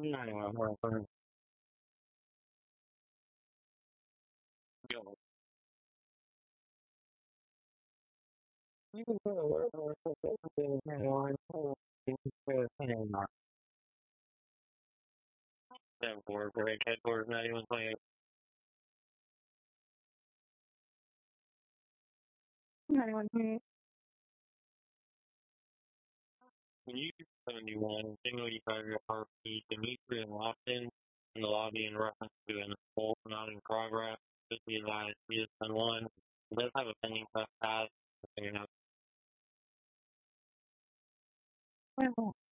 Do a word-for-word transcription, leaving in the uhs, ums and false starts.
ninety-one, hold on. Yo. You can put a word on it, ninety-one, you can put a ninety-one. seven four, correct, headquarters ninety-one twenty-eight. ninety-one twenty-eight. You seventy-one, single you five your heartbeat, Dimitri and Lofton in the lobby in reference to an assault not in progress. Just be advised, he is ten one. He does have a pending trespass, so you know.